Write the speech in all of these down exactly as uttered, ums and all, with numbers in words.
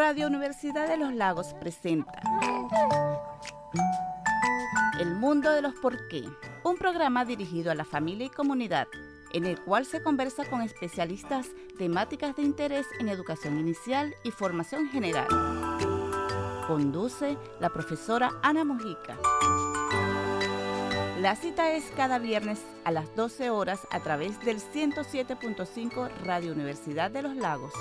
Radio Universidad de los Lagos presenta El Mundo de los Por qué, un programa dirigido a la familia y comunidad, en el cual se conversa con especialistas temáticas de interés en educación inicial y formación general. Conduce la profesora Ana Mojica. La cita es cada viernes a las doce horas a través del ciento siete punto cinco Radio Universidad de los Lagos.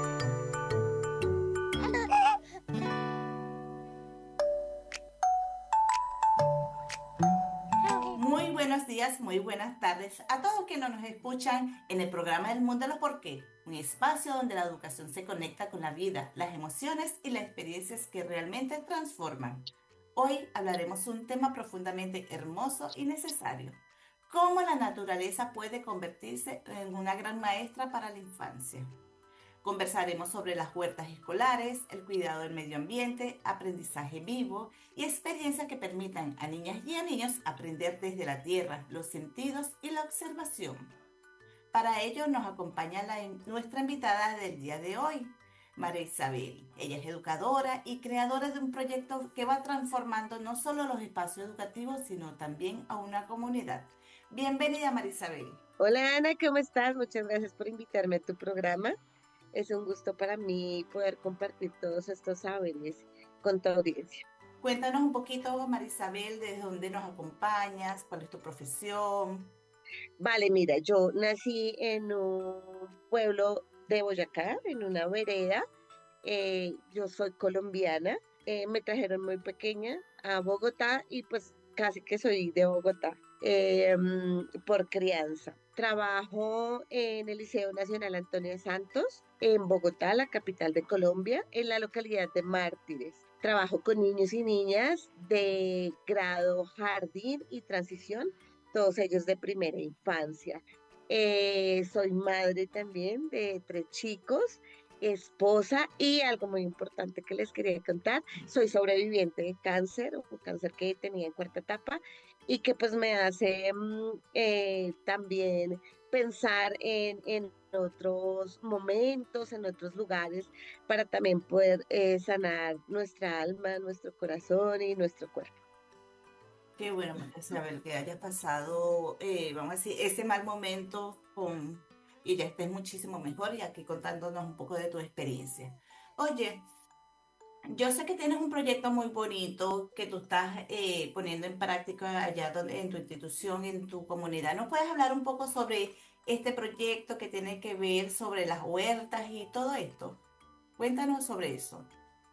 Muy buenos días, muy buenas tardes a todos que nos escuchan en el programa El Mundo de los Por qué, un espacio donde la educación se conecta con la vida, las emociones y las experiencias que realmente transforman. Hoy hablaremos un tema profundamente hermoso y necesario: cómo la naturaleza puede convertirse en una gran maestra para la infancia. Conversaremos sobre las huertas escolares, el cuidado del medio ambiente, aprendizaje vivo y experiencias que permitan a niñas y a niños aprender desde la tierra, los sentidos y la observación. Para ello nos acompaña la, nuestra invitada del día de hoy, María Isabel. Ella es educadora y creadora de un proyecto que va transformando no solo los espacios educativos, sino también a una comunidad. Bienvenida, María Isabel. Hola Ana, ¿cómo estás? Muchas gracias por invitarme a tu programa. Es un gusto para mí poder compartir todos estos saberes con tu audiencia. Cuéntanos un poquito, María Isabel, desde dónde nos acompañas, cuál es tu profesión. Vale, mira, yo nací en un pueblo de Boyacá, en una vereda. Eh, yo soy colombiana. Eh, me trajeron muy pequeña a Bogotá y pues casi que soy de Bogotá, eh, mm, por crianza. Trabajo en el Liceo Nacional Antonio de Santos, en Bogotá, la capital de Colombia, en la localidad de Mártires. Trabajo con niños y niñas de grado jardín y transición, todos ellos de primera infancia. Eh, soy madre también de tres chicos, esposa, y algo muy importante que les quería contar: soy sobreviviente de cáncer, un cáncer que tenía en cuarta etapa y que pues me hace mm, eh, también pensar en, en otros momentos, en otros lugares, para también poder eh, sanar nuestra alma, nuestro corazón y nuestro cuerpo. Qué bueno, María Isabel, que hayas pasado, eh, vamos a decir, ese mal momento con, y ya estés muchísimo mejor y aquí contándonos un poco de tu experiencia. Oye, yo sé que tienes un proyecto muy bonito que tú estás eh, poniendo en práctica allá donde, en tu institución, en tu comunidad. ¿Nos puedes hablar un poco sobre este proyecto que tiene que ver sobre las huertas y todo esto? Cuéntanos sobre eso.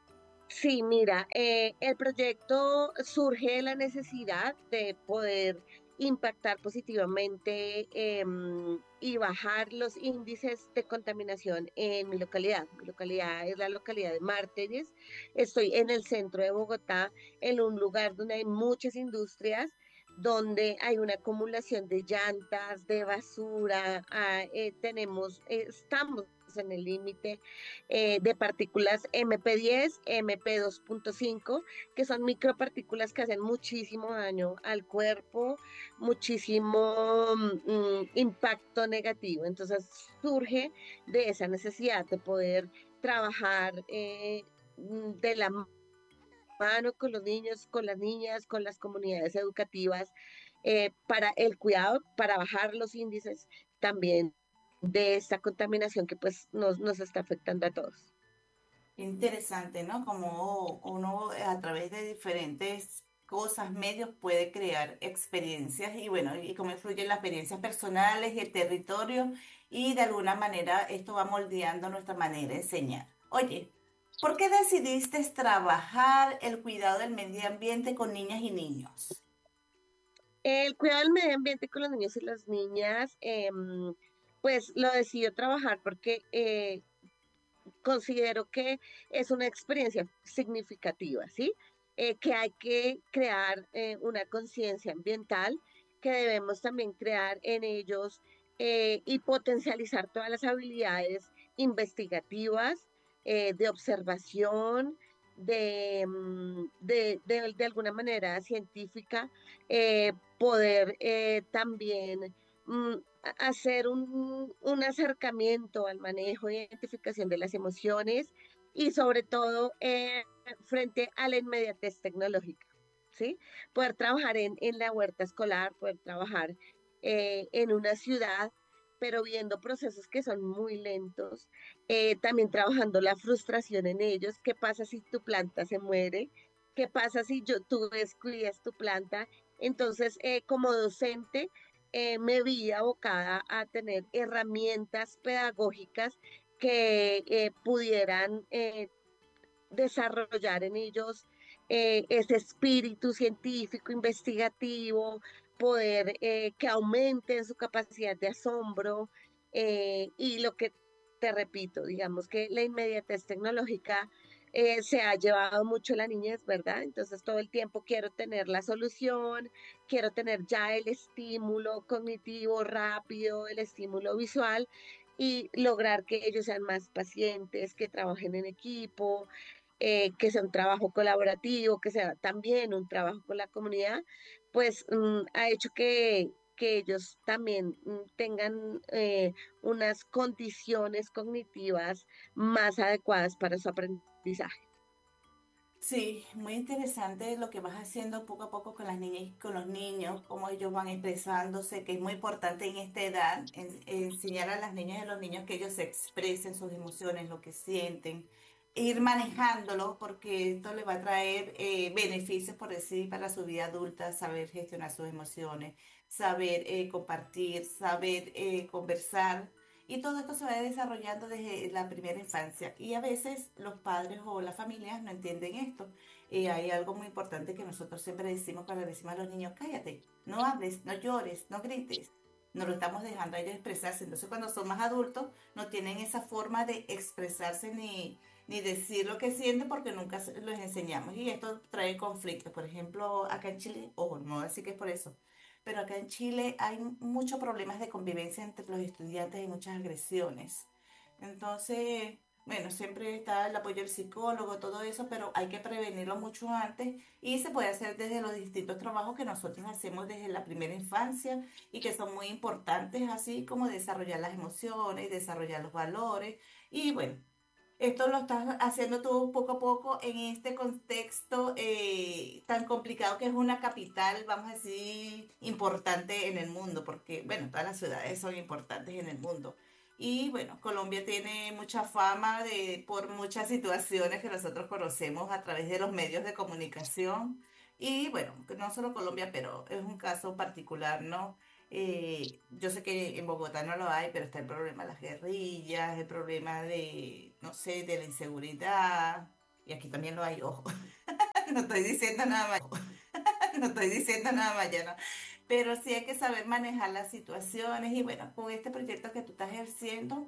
Sí, mira, eh, el proyecto surge de la necesidad de poder impactar positivamente, em, y bajar los índices de contaminación en mi localidad. Mi localidad es la localidad de Mártires. Estoy en el centro de Bogotá, en un lugar donde hay muchas industrias, donde hay una acumulación de llantas, de basura. Ah, eh, tenemos, eh, estamos en el límite eh, de partículas M P diez, M P dos punto cinco, que son micropartículas que hacen muchísimo daño al cuerpo, muchísimo mm, impacto negativo. Entonces surge de esa necesidad de poder trabajar eh, mm, de la mano con los niños, con las niñas, con las comunidades educativas, eh, para el cuidado, para bajar los índices también de esta contaminación que pues nos, nos está afectando a todos. Interesante, ¿no? Como uno eh, a través de diferentes cosas, medios, puede crear experiencias y bueno, y cómo influyen las experiencias personales y el territorio y de alguna manera esto va moldeando nuestra manera de enseñar. Oye, ¿por qué decidiste trabajar el cuidado del medio ambiente con niñas y niños? El cuidado del medio ambiente con los niños y las niñas, em, pues lo decidió trabajar porque eh, considero que es una experiencia significativa, ¿sí? Eh, que hay que crear eh, una conciencia ambiental, que debemos también crear en ellos eh, y potencializar todas las habilidades investigativas, eh, de observación, de, mm, de, de, de alguna manera científica, eh, poder eh, también mm, hacer un, un acercamiento al manejo e identificación de las emociones y sobre todo eh, frente a la inmediatez tecnológica, ¿sí? Poder trabajar en, en la huerta escolar, poder trabajar eh, en una ciudad, pero viendo procesos que son muy lentos, eh, también trabajando la frustración en ellos. ¿Qué pasa si tu planta se muere? ¿Qué pasa si yo, tú descuidas tu planta? Entonces, eh, como docente, eh, me vi abocada a tener herramientas pedagógicas que eh, pudieran eh, desarrollar en ellos eh, ese espíritu científico, investigativo, poder eh, que aumenten su capacidad de asombro eh, y lo que te repito, digamos que la inmediatez tecnológica eh, se ha llevado mucho la niñez, ¿verdad? Entonces todo el tiempo quiero tener la solución, quiero tener ya el estímulo cognitivo rápido, el estímulo visual y lograr que ellos sean más pacientes, que trabajen en equipo, eh, que sea un trabajo colaborativo, que sea también un trabajo con la comunidad, pues mm, ha hecho que, que ellos también mm, tengan eh, unas condiciones cognitivas más adecuadas para su aprendizaje. Sí, muy interesante lo que vas haciendo poco a poco con las niñas y con los niños, cómo ellos van expresándose, que es muy importante en esta edad en- enseñar a las niñas y a los niños que ellos se expresen sus emociones, lo que sienten, e ir manejándolo porque esto le va a traer eh, beneficios, por decir, para su vida adulta, saber gestionar sus emociones, saber eh, compartir, saber eh, conversar. Y todo esto se va desarrollando desde la primera infancia. Y a veces los padres o las familias no entienden esto. Y hay algo muy importante que nosotros siempre decimos cuando le decimos a los niños, cállate, no hables, no llores, no grites. No lo estamos dejando a ellos expresarse. Entonces cuando son más adultos no tienen esa forma de expresarse ni, ni decir lo que sienten porque nunca se- los enseñamos. Y esto trae conflictos. Por ejemplo, acá en Chile, o no, así que es por eso. Pero acá en Chile hay muchos problemas de convivencia entre los estudiantes y muchas agresiones. Entonces, bueno, siempre está el apoyo del psicólogo, todo eso, pero hay que prevenirlo mucho antes y se puede hacer desde los distintos trabajos que nosotros hacemos desde la primera infancia y que son muy importantes, así como desarrollar las emociones, desarrollar los valores y bueno. Esto lo estás haciendo tú poco a poco en este contexto eh, tan complicado que es una capital, vamos a decir, importante en el mundo, porque, bueno, todas las ciudades son importantes en el mundo. Y bueno, Colombia tiene mucha fama de, por muchas situaciones que nosotros conocemos a través de los medios de comunicación. Y bueno, no solo Colombia, pero es un caso particular, ¿no? Eh, yo sé que en Bogotá no lo hay, pero está el problema de las guerrillas, el problema de, no sé, de la inseguridad. Y aquí también lo hay, ojo. No estoy diciendo nada más, no estoy diciendo nada más, ya no. Pero sí hay que saber manejar las situaciones y bueno, con este proyecto que tú estás ejerciendo,